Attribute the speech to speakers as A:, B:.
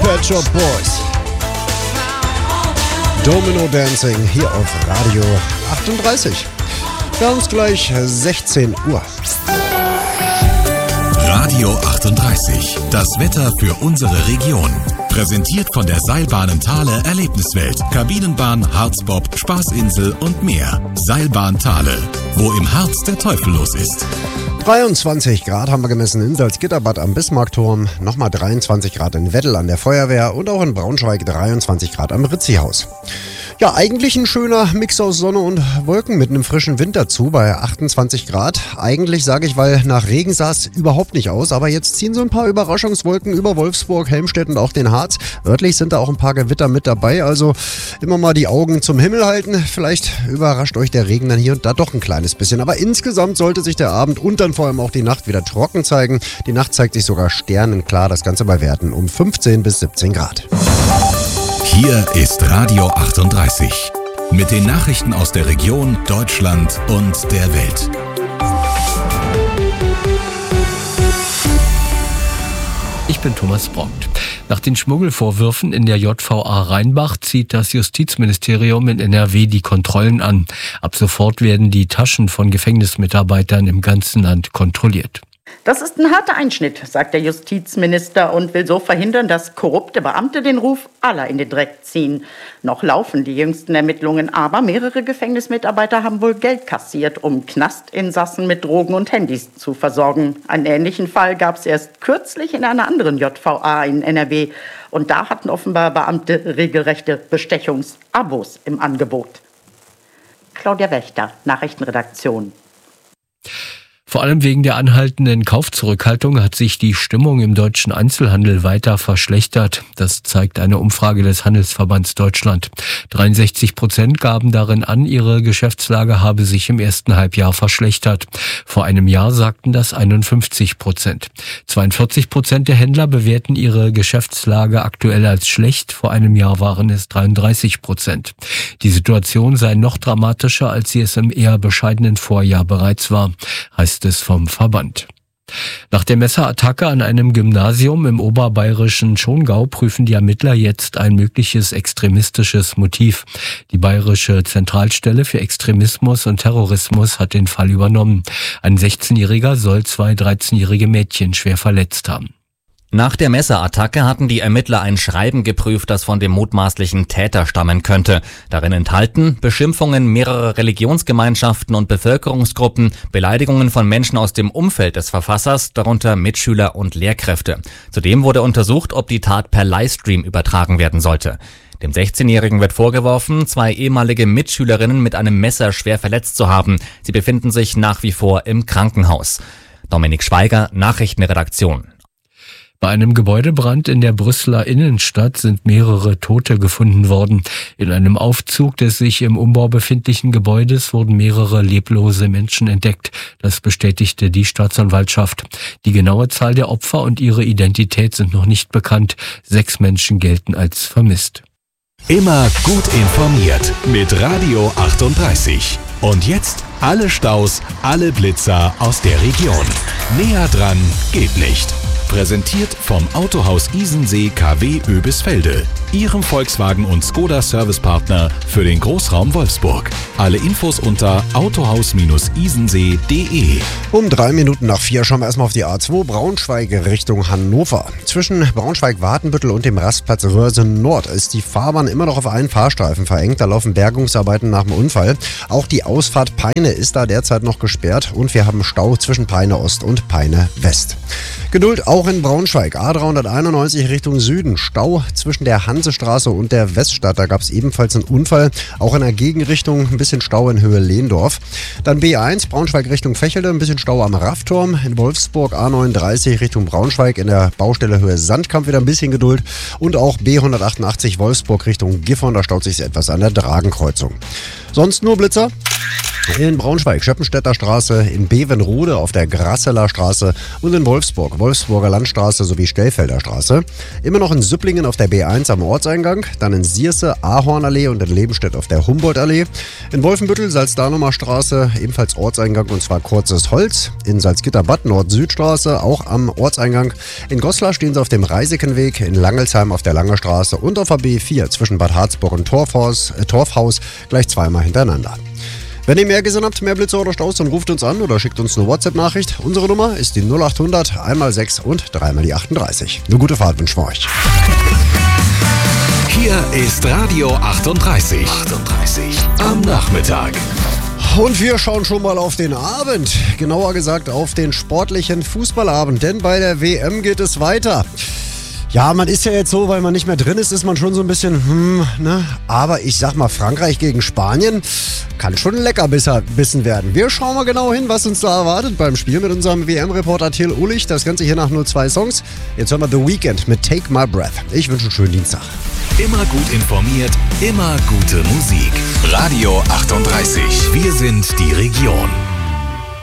A: Pet Shop Boys. Domino Dancing hier auf Radio 38. Wir haben es gleich 16 Uhr.
B: Radio 38, das Wetter für unsere Region. Präsentiert von der Seilbahnen Thale Erlebniswelt, Kabinenbahn, Harzbob, Spaßinsel und mehr. Seilbahn Thale, wo im Harz der Teufel los ist.
A: 23 Grad haben wir gemessen in Salzgitterbad am Bismarckturm, nochmal 23 Grad in Weddel an der Feuerwehr und auch in Braunschweig 23 Grad am Ritzi-Haus. Ja, eigentlich ein schöner Mix aus Sonne und Wolken mit einem frischen Wind dazu bei 28 Grad. Eigentlich sage ich, weil nach Regen sah es überhaupt nicht aus, aber jetzt ziehen so ein paar Überraschungswolken über Wolfsburg, Helmstedt und auch den Harz. Örtlich sind da auch ein paar Gewitter mit dabei, also immer mal die Augen zum Himmel halten. Vielleicht überrascht euch der Regen dann hier und da doch ein kleines bisschen, aber insgesamt sollte sich der Abend und dann vor allem auch die Nacht wieder trocken zeigen. Die Nacht zeigt sich sogar sternenklar, das Ganze bei Werten um 15 bis 17 Grad.
B: Hier ist Radio 38 mit den Nachrichten aus der Region, Deutschland und der Welt.
C: Ich bin Thomas Brockt. Nach den Schmuggelvorwürfen in der JVA Rheinbach zieht das Justizministerium in NRW die Kontrollen an. Ab sofort werden die Taschen von Gefängnismitarbeitern im ganzen Land kontrolliert.
D: Das ist ein harter Einschnitt, sagt der Justizminister und will so verhindern, dass korrupte Beamte den Ruf aller in den Dreck ziehen. Noch laufen die jüngsten Ermittlungen, aber mehrere Gefängnismitarbeiter haben wohl Geld kassiert, um Knastinsassen mit Drogen und Handys zu versorgen. Einen ähnlichen Fall gab es erst kürzlich in einer anderen JVA in NRW. Und da hatten offenbar Beamte regelrechte Bestechungsabos im Angebot. Claudia Wächter, Nachrichtenredaktion.
C: Vor allem wegen der anhaltenden Kaufzurückhaltung hat sich die Stimmung im deutschen Einzelhandel weiter verschlechtert. Das zeigt eine Umfrage des Handelsverbands Deutschland. 63% gaben darin an, ihre Geschäftslage habe sich im ersten Halbjahr verschlechtert. Vor einem Jahr sagten das 51%. 42% der Händler bewerten ihre Geschäftslage aktuell als schlecht. Vor einem Jahr waren es 33%. Die Situation sei noch dramatischer, als sie es im eher bescheidenen Vorjahr bereits war, heißt es vom Verband. Nach der Messerattacke an einem Gymnasium im oberbayerischen Schongau prüfen die Ermittler jetzt ein mögliches extremistisches Motiv. Die Bayerische Zentralstelle für Extremismus und Terrorismus hat den Fall übernommen. Ein 16-Jähriger soll 2 13-jährige Mädchen schwer verletzt haben.
E: Nach der Messerattacke hatten die Ermittler ein Schreiben geprüft, das von dem mutmaßlichen Täter stammen könnte. Darin enthalten Beschimpfungen mehrerer Religionsgemeinschaften und Bevölkerungsgruppen, Beleidigungen von Menschen aus dem Umfeld des Verfassers, darunter Mitschüler und Lehrkräfte. Zudem wurde untersucht, ob die Tat per Livestream übertragen werden sollte. Dem 16-Jährigen wird vorgeworfen, 2 ehemalige Mitschülerinnen mit einem Messer schwer verletzt zu haben. Sie befinden sich nach wie vor im Krankenhaus. Dominik Schweiger, Nachrichtenredaktion.
C: Bei einem Gebäudebrand in der Brüsseler Innenstadt sind mehrere Tote gefunden worden. In einem Aufzug des sich im Umbau befindlichen Gebäudes wurden mehrere leblose Menschen entdeckt. Das bestätigte die Staatsanwaltschaft. Die genaue Zahl der Opfer und ihre Identität sind noch nicht bekannt. 6 Menschen gelten als vermisst.
B: Immer gut informiert mit Radio 38. Und jetzt alle Staus, alle Blitzer aus der Region. Näher dran geht nicht. Präsentiert vom Autohaus Isensee KW Oebisfelde, Ihrem Volkswagen- und Skoda-Servicepartner für den Großraum Wolfsburg. Alle Infos unter autohaus-isensee.de.
A: Um 3 Minuten nach 4 schauen wir erstmal auf die A2 Braunschweig Richtung Hannover. Zwischen Braunschweig-Watenbüttel und dem Rastplatz Röhrsen Nord ist die Fahrbahn immer noch auf einen Fahrstreifen verengt. Da laufen Bergungsarbeiten nach dem Unfall. Auch die Ausfahrt Peine ist da derzeit noch gesperrt und wir haben Stau zwischen Peine Ost und Peine West. Geduld auch in Braunschweig. A391 Richtung Süden. Stau zwischen der Hansestraße und der Weststadt. Da gab es ebenfalls einen Unfall. Auch in der Gegenrichtung ein bisschen Stau in Höhe Lehndorf. Dann B1 Braunschweig Richtung Vechelde. Ein bisschen Stau am Raffturm. In Wolfsburg A39 Richtung Braunschweig. In der Baustelle Höhe Sandkamp wieder ein bisschen Geduld. Und auch B188 Wolfsburg Richtung Gifhorn. Da staut sich etwas an der Dragenkreuzung. Sonst nur Blitzer. In Braunschweig, Schöppenstädter Straße, in Bevenrode auf der Grasseler Straße und in Wolfsburg, Wolfsburger Landstraße sowie Stellfelder Straße. Immer noch in Süpplingen auf der B1 am Ortseingang, dann in Sierse, Ahornallee und in Lebenstedt auf der Humboldtallee. In Wolfenbüttel, Salzdanumer Straße, ebenfalls Ortseingang und zwar Kurzes Holz. In Salzgitterbad, Nord-Süd-Straße, auch am Ortseingang. In Goslar stehen sie auf dem Reisikenweg, in Langelsheim auf der Lange Straße und auf der B4 zwischen Bad Harzburg und Torfhaus gleich zweimal hintereinander. Wenn ihr mehr gesehen habt, mehr Blitze oder Staus, dann ruft uns an oder schickt uns eine WhatsApp-Nachricht. Unsere Nummer ist die 0800 1x6 und 3x38. Eine gute Fahrt wünschen wir euch.
B: Hier ist Radio 38. Am Nachmittag.
A: Und wir schauen schon mal auf den Abend, genauer gesagt auf den sportlichen Fußballabend, denn bei der WM geht es weiter. Ja, man ist ja jetzt so, weil man nicht mehr drin ist man schon so ein bisschen, Aber ich sag mal, Frankreich gegen Spanien kann schon ein Leckerbissen werden. Wir schauen mal genau hin, was uns da erwartet beim Spiel mit unserem WM-Reporter Till Ulich. Das Ganze hier nach nur 2 Songs. Jetzt hören wir The Weeknd mit Take My Breath. Ich wünsche einen schönen Dienstag.
B: Immer gut informiert, immer gute Musik. Radio 38. Wir sind die Region.